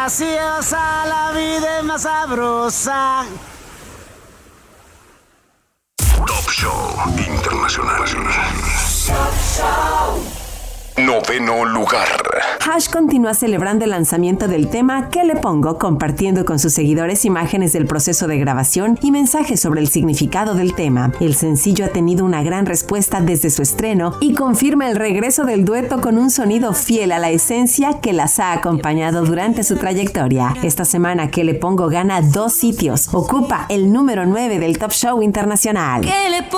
graciosa, la vida es más sabrosa. Top Show Internacional. Noveno lugar. Hash continúa celebrando el lanzamiento del tema ¿Qué le pongo?, compartiendo con sus seguidores imágenes del proceso de grabación y mensajes sobre el significado del tema. El sencillo ha tenido una gran respuesta desde su estreno y confirma el regreso del dueto con un sonido fiel a la esencia que las ha acompañado durante su trayectoria. Esta semana ¿Qué le pongo? Gana 2 sitios. Ocupa el número 9 del Top Show Internacional. ¿Qué le pongo?